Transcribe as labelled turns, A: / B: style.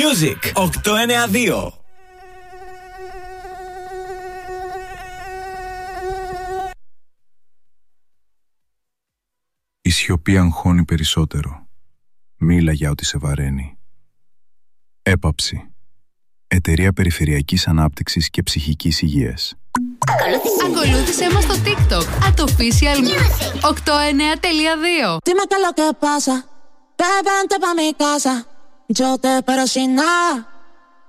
A: Music 892.
B: Η σιωπή αγχώνει περισσότερο. Μίλα για ό,τι σε βαραίνει. Έπαψη. Εταιρεία Περιφερειακής Ανάπτυξης και Ψυχικής Υγείας.
C: Ακολούθησέ μας στο TikTok @official892.
D: Dime qué es lo que pasa, ve vente pa' mi casa. Yo te espero sin nada.